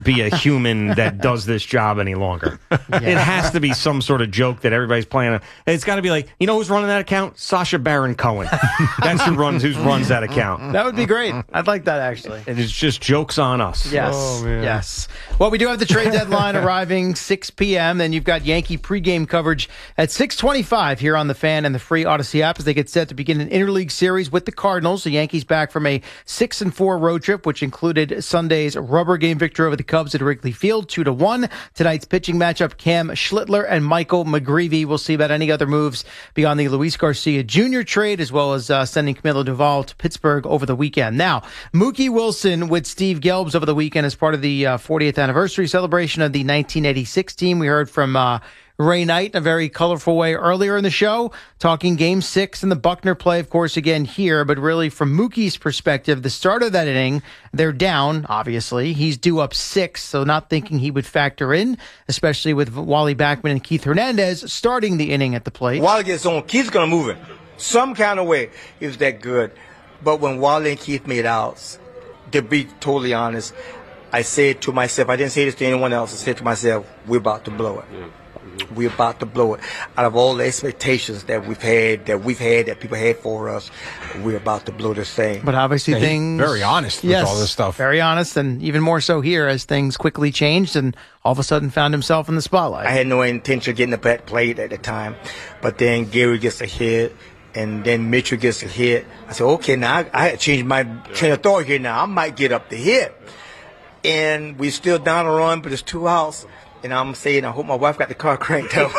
be a human that does this job any longer. It has to be some sort of joke that everybody's playing. It's got to be like, you know who's running that account? Sacha Baron Cohen. That's who runs that account. That would be great. I'd like that, actually. And it's just jokes on us. Yes. Oh, man. Yes. Well, we do have the trade deadline arriving 6 p.m. Then you've got Yankee pregame coverage at 6:25 here on the Fan and the free Odyssey app as they get set to begin an interleague series with the Cardinals. The Yankees back from a 6-4 road trip, which included Sunday's rubber game victory over the Cubs at Wrigley Field, 2-1. Tonight's pitching matchup, Cam Schlittler and Michael McGreevy. We'll see about any other moves beyond the Luis Garcia Jr. trade, as well as sending Camilo Duvall to Pittsburgh over the weekend. Now, Mookie Wilson with Steve Gelbs over the weekend as part of the 40th anniversary celebration of the 1986 team. We heard from Ray Knight in a very colorful way earlier in the show, talking Game 6 and the Buckner play, of course, again here. But really, from Mookie's perspective, the start of that inning, they're down, obviously. He's due up 6, so not thinking he would factor in, especially with Wally Backman and Keith Hernandez starting the inning at the plate. Wally gets on. Keith's going to move it some kind of way. He was that good. But when Wally and Keith made outs, to be totally honest, I said to myself, I didn't say this to anyone else, I said to myself, we're about to blow it. We're about to blow it. Out of all the expectations that we've had, that people had for us, we're about to blow this thing. But obviously things... Very honest with all this stuff. Very honest, and even more so here as things quickly changed and all of a sudden found himself in the spotlight. I had no intention of getting the bat played at the time, but then Gary gets a hit, and then Mitchell gets a hit. I said, okay, now I had to change my train of thought here now. I might get up the hit. And we're still down a run, but it's 2 outs. And I'm saying, I hope my wife got the car cranked up.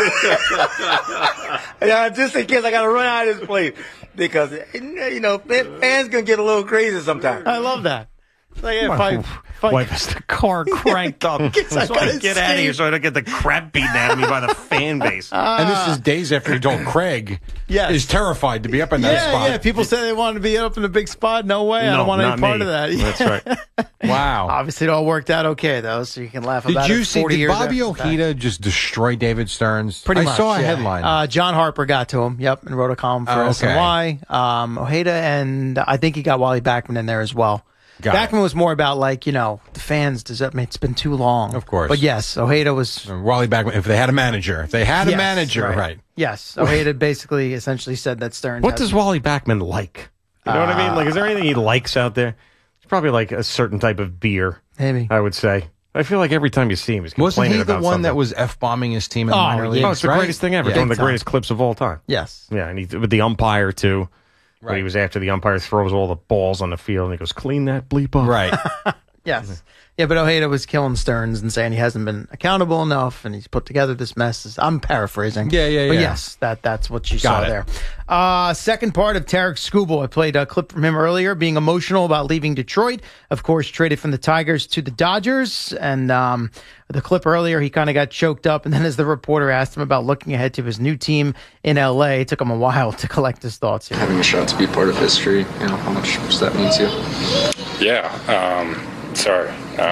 Just in case I got to run out of this place. Because, you know, fans going to get a little crazy sometimes. I love that. Like, Wife has the car cranked up. So I get out of here so I don't get the crap beaten out of me by the fan base. And this is days after he told Craig is terrified to be up in that spot. Yeah, people say they wanted to be up in a big spot. No way. I don't want any part of that. That's right. Wow. Obviously, it all worked out okay, though, so you can laugh about it. Did you see, 40 did years Bobby after Ojeda just destroy David Stearns? Pretty much. I saw a headline. John Harper got to him, and wrote a column for SNY. Ojeda, and I think he got Wally Backman in there as well. Backman was more about, like, you know, the fans, it's been too long. Of course. But yes, Ojeda was... Wally Backman, if they had a manager. Right. Yes, Ojeda basically essentially said that Stearns... What does Wally Backman like? You know what I mean? Like, is there anything he likes out there? It's probably like a certain type of beer, maybe, I would say. I feel like every time you see him, he's complaining about something. Wasn't he the one that was F-bombing his team in the minor leagues? Oh, it's the greatest thing ever. It's one of the greatest clips of all time. Yes. Yeah, and with the umpire, too. Right. But he was after the umpire throws all the balls on the field, and he goes, clean that bleep up. Right. Yes. Yeah, but Ojeda was killing Stearns and saying he hasn't been accountable enough, and he's put together this mess. I'm paraphrasing. Yeah. But yes, that's what you saw there. Second part of Tarek Skubal. I played a clip from him earlier, being emotional about leaving Detroit. Of course, traded from the Tigers to the Dodgers. And the clip earlier, he kind of got choked up. And then as the reporter asked him about looking ahead to his new team in L.A., it took him a while to collect his thoughts here. Having a shot to be part of history, you know, how much does that mean to you? Yeah. Sorry.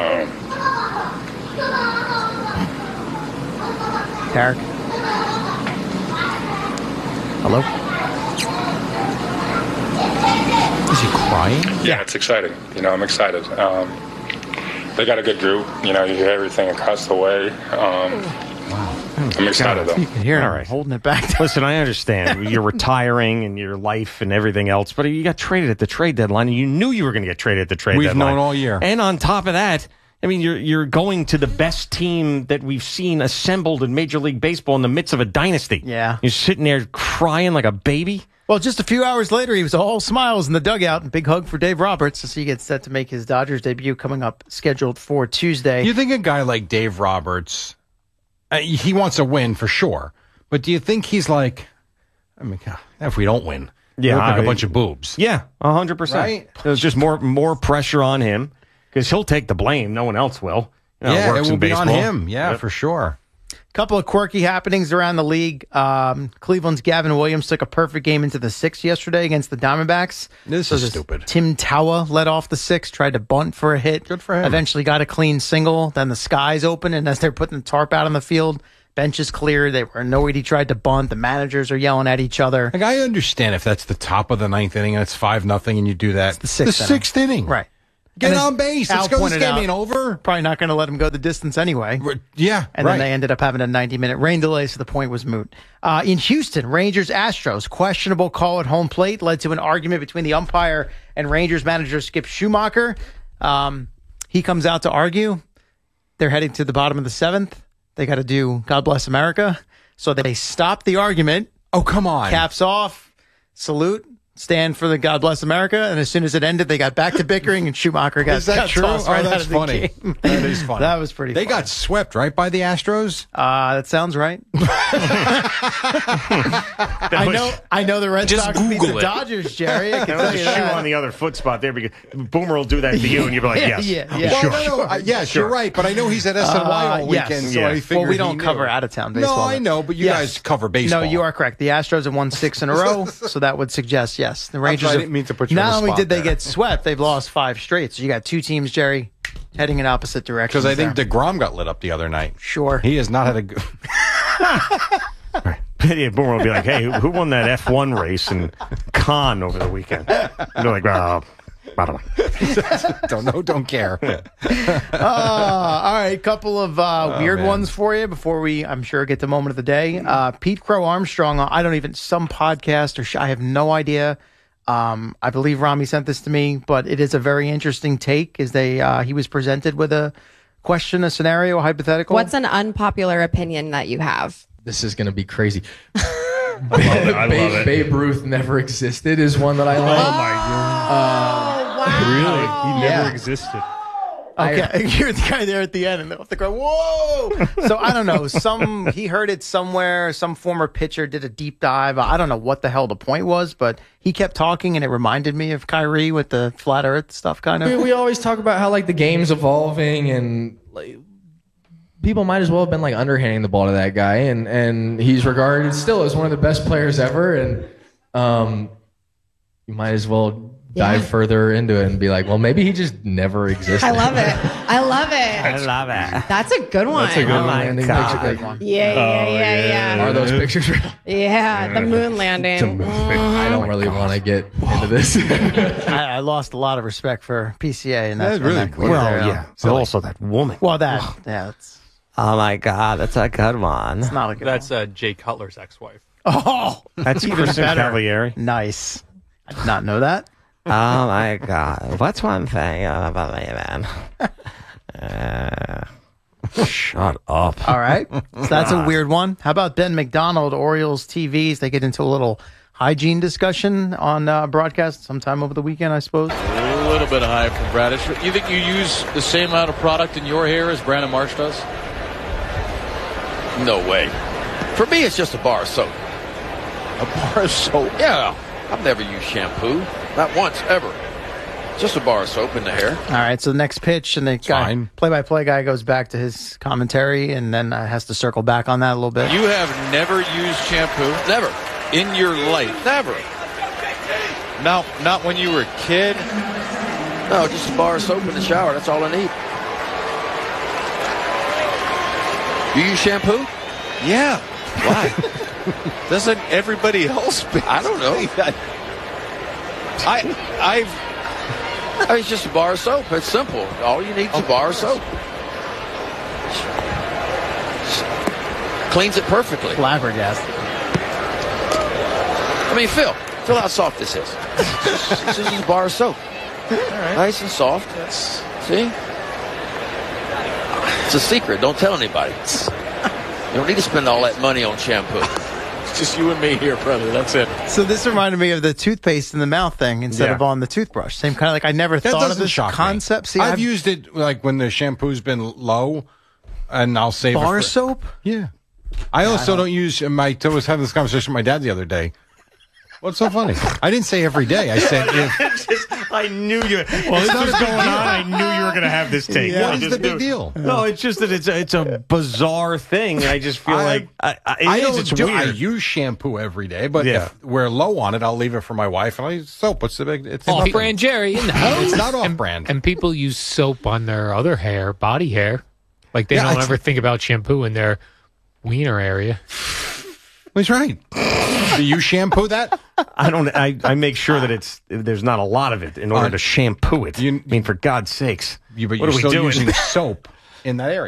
Tarek? Hello? Is he crying? Yeah, it's exciting. You know, I'm excited. They got a good group. You know, you hear everything across the way. I'm excited, though. You can hear him holding it back. Listen, I understand. You're retiring and your life and everything else, but you got traded at the trade deadline, and you knew you were going to get traded at the trade deadline. We've known all year. And on top of that, I mean, you're going to the best team that we've seen assembled in Major League Baseball in the midst of a dynasty. Yeah. You're sitting there crying like a baby. Well, just a few hours later, he was all smiles in the dugout, and big hug for Dave Roberts as he gets set to make his Dodgers debut coming up, scheduled for Tuesday. You think a guy like Dave Roberts, he wants a win for sure, but do you think he's like, I mean, if we don't win, we look like a bunch of boobs. Yeah, 100%. Right? There's just more pressure on him because he'll take the blame. No one else will. You know, yeah, it will be on baseball. him. Yeah, for sure. Couple of quirky happenings around the league. Cleveland's Gavin Williams took a perfect game into the 6th yesterday against the Diamondbacks. This is stupid. Tim Tawa led off the 6th, tried to bunt for a hit. Good for him. Eventually got a clean single. Then the skies open, and as they're putting the tarp out on the field, benches cleared. They were annoyed he tried to bunt. The managers are yelling at each other. Like, I understand if that's the top of the 9th inning and it's 5-0 and you do that. It's the 6th inning. Right. Get on base. Let's Al go. This pointed game out, ain't over. Probably not going to let him go the distance anyway. Yeah, And then they ended up having a 90-minute rain delay, so the point was moot. In Houston, Rangers-Astros, questionable call at home plate led to an argument between the umpire and Rangers manager Skip Schumacher. He comes out to argue. They're heading to the bottom of the 7th. They got to do God Bless America. So they stop the argument. Oh, come on. Caps off, salute, stand for the God Bless America. And as soon as it ended, they got back to bickering, and Schumacher got Is that true? tossed right that's out of the funny. game. That is funny. That was pretty They funny. got swept, right, by the Astros? That sounds right. I know the Red Just Sox beat Google the it. Dodgers, Jerry. I can There tell was a you shoe that. on the other foot spot there because Boomer will do that to you, and you'll be like, yes. Yeah. Well, no, yes, you're right, but I know he's at SNY all yes. weekend, so Yeah. I figured Well, we he don't knew. cover out-of-town baseball. No, I know, but you guys cover baseball. No, you are correct. The Astros have won 6 in a row, so that would suggest yes. The Rangers. I didn't mean to put you on Not the only spot did they there. get swept, they've lost 5 straight. So you got 2 teams, Jerry, heading in opposite directions. Because I think there. DeGrom got lit up the other night. Sure. He has not had a good... Yeah, Boomer will be like, hey, who won that F1 race in Cannes over the weekend? And they're like, I don't know. Don't know, don't care. All right, couple of weird man. ones for you before we, I'm sure, get to moment of the day. Pete Crow Armstrong, some podcast I have no idea. I believe Rami sent this to me, but it is a very interesting take. He was presented with a question, a scenario, a hypothetical. What's an unpopular opinion that you have? This is going to be crazy. I love it. Babe Ruth never existed is one that I like. Oh my God. Wow. Really? He never existed. Okay, you're the guy there at the end, and they'll go, whoa! So I don't know. He heard it somewhere. Some former pitcher did a deep dive. I don't know what the hell the point was, but he kept talking, and it reminded me of Kyrie with the flat Earth stuff, kind of. We always talk about how like the game's evolving and like people might as well have been like underhanding the ball to that guy, and he's regarded still as one of the best players ever, and you might as well dive further into it and be like, well, maybe he just never existed. I love it. I love it. I love it. That's a good one. That's a good Oh one. my Landing God. picture, like, Yeah. are those pictures real? Yeah, the moon landing. I don't really want to get into this. I lost a lot of respect for PCA, and that's That's really when cool. that- Well, yeah. So also that woman. Well, that's Oh my God, that's a good one. it's not a good. That's Jay Cutler's ex-wife. Oh, That's even Kristen better. Cavalieri. Nice. I did not know that. Oh my God, what's one thing about me, man? Shut up. All right. So that's a weird one. How about Ben McDonald, Orioles TVs? They get into a little hygiene discussion on broadcast sometime over the weekend, I suppose. A little bit high from Bradish. You think you use the same amount of product in your hair as Brandon Marsh does? No way. For me, it's just a bar of soap. A bar of soap? Yeah. I've never used shampoo. Not once, ever. Just a bar of soap in the hair. All right. So the next pitch, and the play-by-play guy goes back to his commentary and then has to circle back on that a little bit. You have never used shampoo? Never. In your life? Never. Not when you were a kid? No, just a bar of soap in the shower. That's all I need. You use shampoo? Yeah. Why? Doesn't everybody else? I don't know. It's just a bar of soap. It's simple. All you need is a bar of soap. Cleans it perfectly. Flabbergasted. I mean, feel how soft this is. It's just a bar of soap. Right. Nice and soft. See? It's a secret. Don't tell anybody. You don't need to spend all that money on shampoo. It's just you and me here, brother. That's it. So this reminded me of the toothpaste in the mouth thing instead of on the toothbrush. Same kind of like I never That thought of doesn't this shock concept. me. See, I've used it like when the shampoo's been low, and I'll save bar it for, soap. Yeah. I also don't use I was having this conversation with my dad the other day. What's so funny? I didn't say every day. I said if I knew you. Well, this was going on. I knew you were going to have this take. Yeah, I what's just the big knew. deal? No, it's just that it's a bizarre thing. I just feel like it's weird. I use shampoo every day, but if we're low on it, I'll leave it for my wife. And I use soap. What's the big? It's Off-brand Jerry. It's not off-brand. And people use soap on their other hair, body hair. Like they don't ever think about shampoo in their wiener area. He's right. Do you shampoo that? I don't. I make sure that there's not a lot of it in order to shampoo it. I mean, for God's sakes, but what you're are we still doing? using soap in that area.